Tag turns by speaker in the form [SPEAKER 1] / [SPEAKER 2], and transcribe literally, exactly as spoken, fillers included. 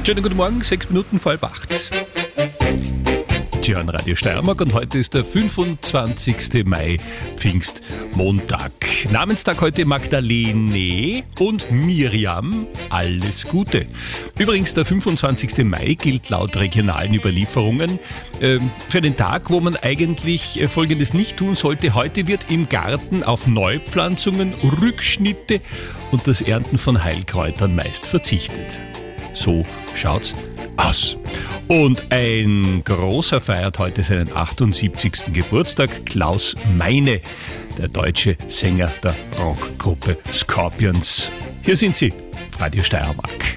[SPEAKER 1] Schönen guten Morgen, sechs Minuten vor halb acht. Sie hören Radio Steiermark und heute ist der fünfundzwanzigste Mai, Pfingstmontag. Namenstag heute Magdalene und Miriam, alles Gute. Übrigens, der fünfundzwanzigste Mai gilt laut regionalen Überlieferungen äh, für den Tag, wo man eigentlich äh, Folgendes nicht tun sollte. Heute wird im Garten auf Neupflanzungen, Rückschnitte und das Ernten von Heilkräutern meist verzichtet. So schaut's aus. Und ein großer feiert heute seinen achtundsiebzigsten Geburtstag, Klaus Meine, der deutsche Sänger der Rockgruppe Scorpions. Hier sind sie, Radio Steiermark.